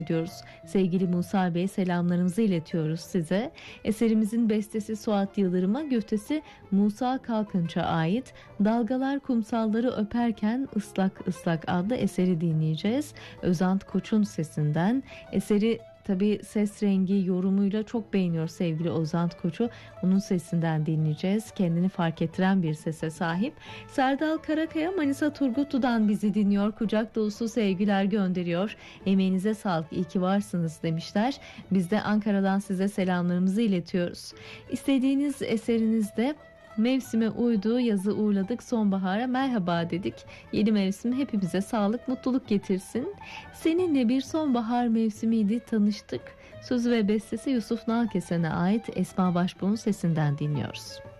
ediyoruz. Sevgili Musa Bey, selamlarımızı iletiyoruz size. Eserimizin bestesi Suat Yıldırım'a, güftesi Musa Kalkınç'a ait Dalgalar Kumsalları Öperken Islak Islak adlı eseri dinleyeceğiz. Özant Koç'un sesinden. Eseri tabii ses rengi, yorumuyla çok beğeniyor sevgili Özant Koç'u. Onun sesinden dinleyeceğiz. Kendini fark ettiren bir sese sahip. Serdal Karakaya Manisa Turgutlu'dan bizi dinliyor. Kucak dolusu sevgiler gönderiyor. Emeğinize sağlık, iyi ki varsınız demişler. Biz de Ankara'dan size selamlarımızı iletiyoruz. İstediğiniz eserinizde mevsime uydu, yazı uğurladık, sonbahara merhaba dedik. Yeni mevsim hepimize sağlık, mutluluk getirsin. Seninle bir sonbahar mevsimiydi, tanıştık. Sözü ve bestesi Yusuf Nalkesen'e ait Esma Başbuğ'un sesinden dinliyoruz.